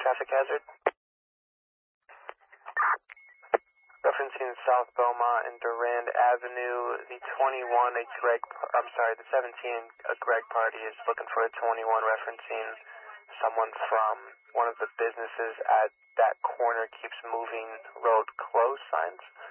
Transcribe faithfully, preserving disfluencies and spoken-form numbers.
traffic hazard. Referencing South Beaumont and Durand Avenue, the twenty-one, a Greg, I'm sorry, the seventeen, a Greg party is looking for a twenty-one, referencing someone from one of the businesses at that corner keeps moving road closed signs.